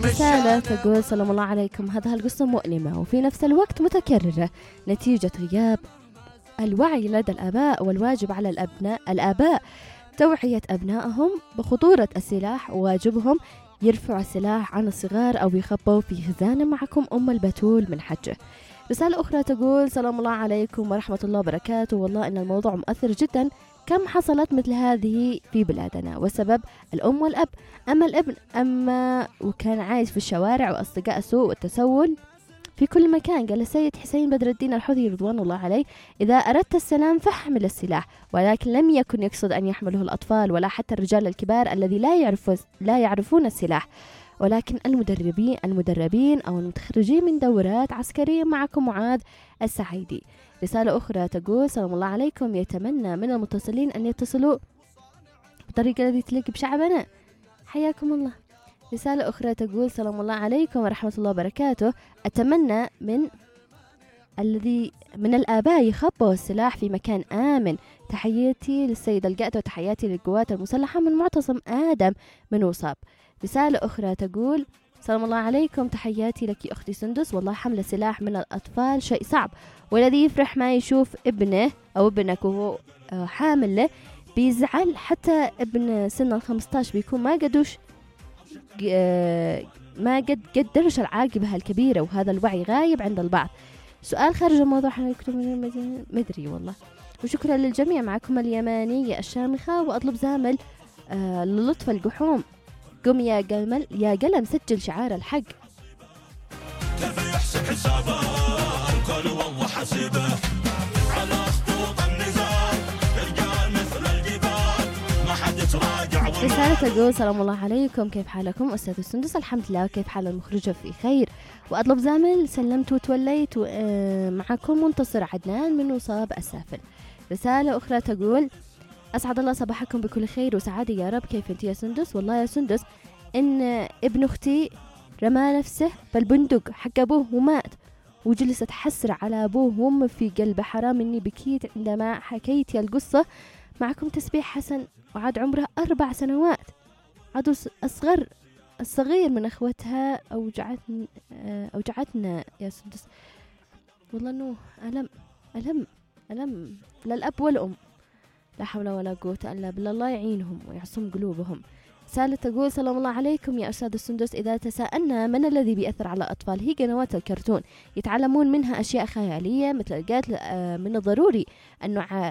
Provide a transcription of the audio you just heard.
رسالة تقول سلام الله عليكم، هذه القصة مؤلمة وفي نفس الوقت متكررة نتيجة غياب الوعي لدى الآباء، والواجب على الآباء توعية أبنائهم بخطورة السلاح، وواجبهم يرفعوا السلاح عن الصغار أو يخبوا في خزانة معكم أم البتول من حجة. رسالة أخرى تقول سلام الله عليكم ورحمة الله وبركاته، والله إن الموضوع مؤثر جدا، كم حصلت مثل هذه في بلادنا وسبب الأم والأب. أما الابن وكان عايش في الشوارع وأصدقاء سوء والتسول في كل مكان. قال السيد حسين بدر الدين الحوثي رضوان الله عليه: إذا أردت السلام فاحمل السلاح، ولكن لم يكن يقصد أن يحمله الأطفال ولا حتى الرجال الكبار الذي لا يعرفون السلاح، ولكن المدربين أو المتخرجين من دورات عسكرية. معكم معاذ السعيدي. رسالة أخرى تقول سلام الله عليكم، يتمنى من المتصلين أن يتصلوا بالطريقة التي تليق بشعبنا، حياكم الله. رسالة أخرى تقول سلام الله عليكم ورحمة الله وبركاته، أتمنى من الآباء يخبوا السلاح في مكان آمن. تحياتي للسيد القائد وتحياتي للقوات المسلحة من معتصم آدم من وصاب. رسالة أخرى تقول سلام الله عليكم، تحياتي لك أختي سندس، والله حمل السلاح من الأطفال شيء صعب، والذي يفرح ما يشوف ابنه أو ابنك وهو حامل له بيزعل، حتى ابن سن 15 بيكون ما قد درج العاقبة الكبيرة، وهذا الوعي غايب عند البعض. سؤال خارج الموضوع حنكتب مدري والله. وشكرا للجميع، معكم اليمانية الشامخة، وأطلب زامل للطف القحوم، قم يا قلم سجل شعار الحق. كيف يحسب حسابه الكل والله حسيبه على خطوط النزال، رجال مثل الجبال ما حد يتراجع. رسالة تقول سلام الله عليكم، كيف حالكم أستاذ السندس؟ الحمد لله، كيف حال المخرجة؟ في خير. وأطلب زامل سلمت وتوليت، معكم منتصر عدنان من وصاب السافل. رسالة أخرى تقول أسعد الله صباحكم بكل خير وسعادة يا رب، كيف أنت يا سندس؟ والله يا سندس إن ابن أختي رمى نفسه بالبندق حق أبوه ومات، وجلست حسرة على أبوه وأمه في قلبه، حرام إني بكيت عندما حكيت القصة. معكم تسبيح حسن، وعاد عمره 4 سنوات، عاد الصغير من أخوتها. أوجعتنا يا سندس، والله إنه ألم للأب والأم، لا حول ولا قوة إلا بالله، الله يعينهم ويعصم قلوبهم. رسالة تقول سلام الله عليكم يا أستاذ السندس، إذا تساءلنا من الذي بيأثر على الأطفال، هي قنوات الكرتون، يتعلمون منها أشياء خيالية مثل القتل. من الضروري أن